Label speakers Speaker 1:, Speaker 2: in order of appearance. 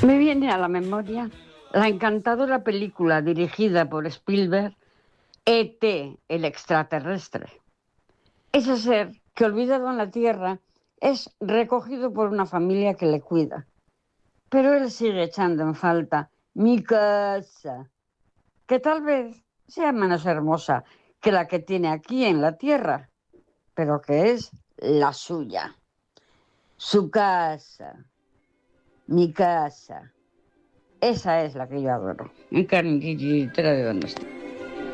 Speaker 1: Me viene a la memoria la encantadora película dirigida por Spielberg, E.T., el extraterrestre. Ese ser que, olvidado en la Tierra, es recogido por una familia que le cuida. Pero él sigue echando en falta mi casa, que tal vez sea menos hermosa que la que tiene aquí en la Tierra, pero que es la suya. Su casa, mi casa. Esa es la que yo adoro. En carne de Donosti.